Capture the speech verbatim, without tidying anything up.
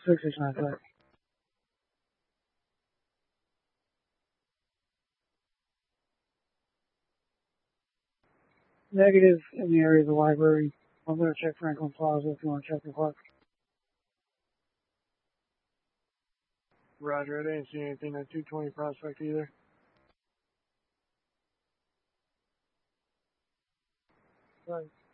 six is not good. Negative in the area of the library. I'm going to check Franklin Plaza if you want to check the park. Roger, I didn't see anything at two twenty Prospect either. Right.